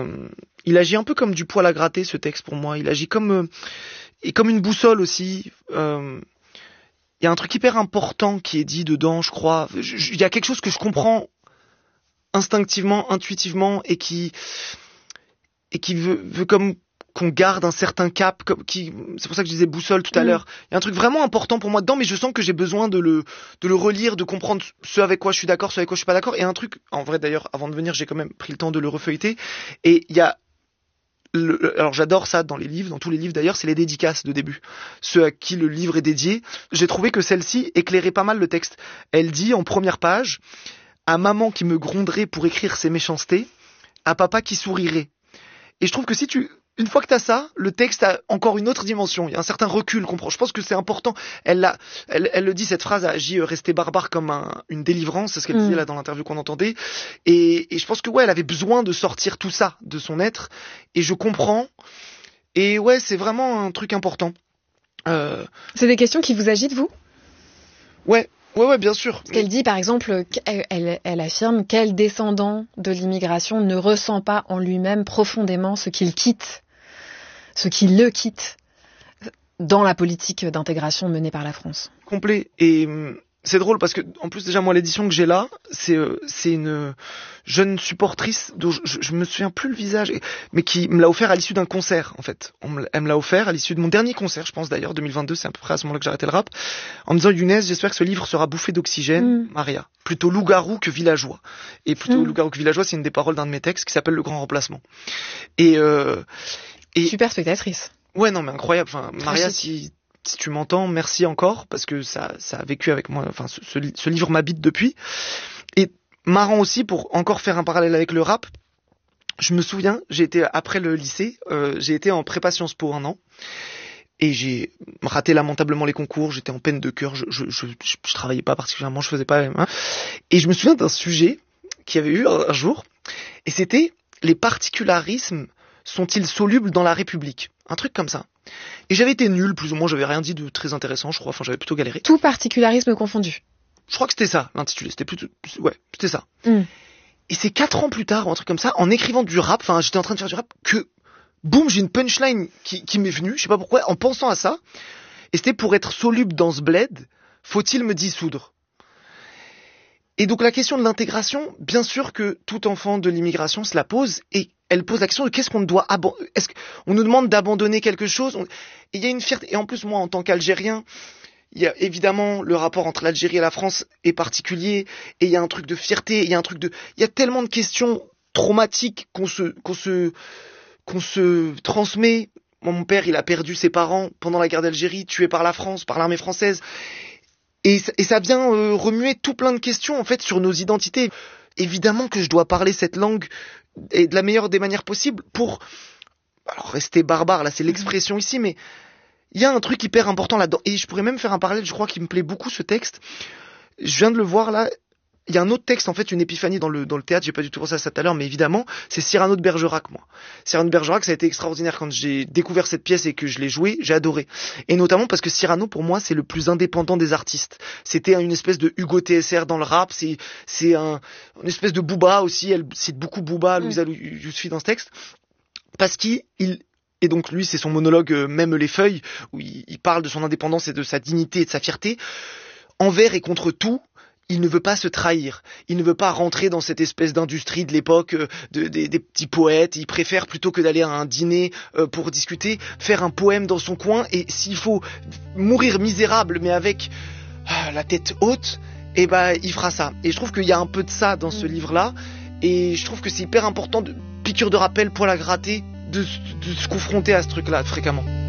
il agit un peu comme du poil à gratter, ce texte, pour moi. Il agit comme une boussole aussi. Il y a un truc hyper important qui est dit dedans, je crois. Il y a quelque chose que je comprends instinctivement, intuitivement, et qui veut comme qu'on garde un certain cap, c'est pour ça que je disais boussole tout à l'heure. Il y a un truc vraiment important pour moi dedans, mais je sens que j'ai besoin de le relire, de comprendre ce avec quoi je suis d'accord, ce avec quoi je suis pas d'accord. Et un truc, en vrai d'ailleurs, avant de venir, j'ai quand même pris le temps de le refeuilleter. Et il y a alors j'adore ça dans les livres, dans tous les livres d'ailleurs, c'est les dédicaces de début. Ceux à qui le livre est dédié. J'ai trouvé que celle-ci éclairait pas mal le texte. Elle dit en première page, à maman qui me gronderait pour écrire ses méchancetés, à papa qui sourirait. Et je trouve que une fois que t'as ça, le texte a encore une autre dimension. Il y a un certain recul, comprends. Je pense que c'est important. Elle le dit, cette phrase a agi rester barbare comme une délivrance. C'est ce qu'elle disait là dans l'interview qu'on entendait. Et je pense que elle avait besoin de sortir tout ça de son être. Et je comprends. Et ouais, c'est vraiment un truc important. C'est des questions qui vous agitent, vous ? Ouais, bien sûr. Parce qu'elle dit, par exemple, elle affirme quel descendant de l'immigration ne ressent pas en lui-même profondément ce qui le quitte dans la politique d'intégration menée par la France. Complet. Et c'est drôle parce que, en plus, déjà, moi, l'édition que j'ai là, c'est une jeune supportrice dont je me souviens plus le visage, mais qui me l'a offert à l'issue d'un concert, en fait. Elle me l'a offert à l'issue de mon dernier concert, je pense d'ailleurs, 2022, c'est à peu près à ce moment-là que j'ai arrêté le rap, en me disant, Younes, j'espère que ce livre sera bouffé d'oxygène, Maria. Plutôt loup-garou que villageois. Et plutôt loup-garou que villageois, c'est une des paroles d'un de mes textes qui s'appelle Le Grand Remplacement. Et super spectatrice. Ouais, non, mais incroyable. Enfin, Maria, si tu m'entends, merci encore, parce que ça a vécu avec moi, enfin, ce livre m'habite depuis. Et marrant aussi, pour encore faire un parallèle avec le rap, je me souviens, après le lycée, j'ai été en prépa Sciences Po 1 an, et j'ai raté lamentablement les concours, j'étais en peine de cœur, je travaillais pas particulièrement, je faisais pas, et je me souviens d'un sujet qu'il y avait eu un jour, et c'était les particularismes sont-ils solubles dans la République? Un truc comme ça. Et j'avais été nul, plus ou moins, j'avais rien dit de très intéressant, je crois, enfin j'avais plutôt galéré. Tout particularisme confondu. Je crois que c'était ça, l'intitulé, c'était ça. Et c'est 4 ans plus tard, ou un truc comme ça, en écrivant du rap, enfin j'étais en train de faire du rap, que boum, j'ai une punchline qui m'est venue, je sais pas pourquoi, en pensant à ça, et c'était pour être soluble dans ce bled, faut-il me dissoudre? Et donc la question de l'intégration, bien sûr que tout enfant de l'immigration se la pose, et elle pose la question de qu'est-ce qu'on doit abandonner. Est-ce qu'on nous demande d'abandonner quelque chose? Et il y a une fierté. Et en plus, moi, en tant qu'Algérien, il y a évidemment le rapport entre l'Algérie et la France est particulier, et il y a un truc de fierté, il y a tellement de questions traumatiques qu'on se transmet. Moi, mon père, il a perdu ses parents pendant la guerre d'Algérie, tué par la France, par l'armée française. Et ça vient remuer tout plein de questions, en fait, sur nos identités. Évidemment que je dois parler cette langue et de la meilleure des manières possibles pour, alors rester barbare, là c'est l'expression ici, mais il y a un truc hyper important là-dedans. Et je pourrais même faire un parallèle, je crois qu'il me plaît beaucoup ce texte. Je viens de le voir là. Il y a un autre texte, en fait, une épiphanie dans le théâtre, j'ai pas du tout pensé à ça tout à l'heure, mais évidemment, c'est Cyrano de Bergerac, moi. Cyrano de Bergerac, ça a été extraordinaire quand j'ai découvert cette pièce et que je l'ai jouée, j'ai adoré. Et notamment parce que Cyrano, pour moi, c'est le plus indépendant des artistes. C'était une espèce de Hugo TSR dans le rap, c'est une espèce de Booba aussi, elle cite beaucoup Booba, Louisa Yousfi dans ce texte, parce et donc lui, c'est son monologue, même les feuilles, où il parle de son indépendance et de sa dignité et de sa fierté, envers et contre tout. Il ne veut pas se trahir. Il ne veut pas rentrer dans cette espèce d'industrie de l'époque des petits poètes. Il préfère, plutôt que d'aller à un dîner pour discuter, faire un poème dans son coin. Et s'il faut mourir misérable, mais avec la tête haute, il fera ça. Et je trouve qu'il y a un peu de ça dans ce livre-là. Et je trouve que c'est hyper important, piqûre de rappel, poil à gratter, de se confronter à ce truc-là fréquemment.